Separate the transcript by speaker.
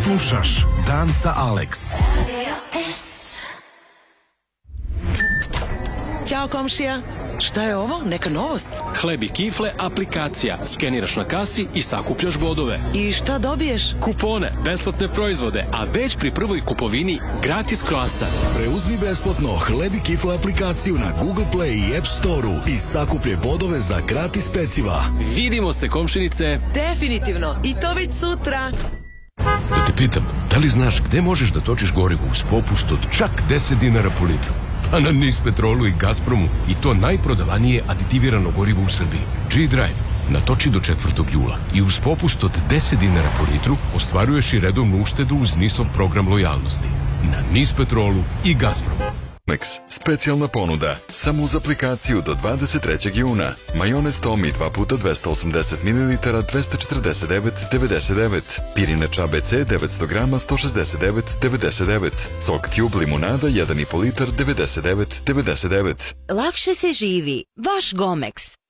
Speaker 1: Slušaš Dan sa Alex.
Speaker 2: Ćao komšija, šta je ovo? Neka novost?
Speaker 3: Hleb i kifle aplikacija. Skeniraš na kasi i sakupljaš bodove.
Speaker 2: I šta dobiješ?
Speaker 3: Kupone, besplatne proizvode, a već pri prvoj kupovini gratis kroasan.
Speaker 1: Preuzmi besplatno Hleb i kifle aplikaciju na Google Play i App Store-u i sakuplje bodove za gratis peciva.
Speaker 3: Vidimo se, komšinice.
Speaker 2: Definitivno, i to već sutra.
Speaker 4: Da te pitam, da li znaš gde možeš da točiš gorivo uz popust od čak 10 dinara po litru? A na Nispetrolu i Gazpromu, i to najprodavanije aditivirano gorivo u Srbiji. G-Drive natoči do 4. jula i uz popust od 10 dinara po litru ostvaruješ i redovnu uštedu uz NIS-ov program lojalnosti. Na Nispetrolu i Gazpromu.
Speaker 5: Max, specijalna ponuda, samo uz aplikaciju do 23. juna. Majonez Tomi 2 puta 280 ml 249,99. Pirine čabe C 900 grama 169,99. Sok Tube limunada 1,5 litar 99,99.
Speaker 6: Lakše se živi. Vaš Gomex.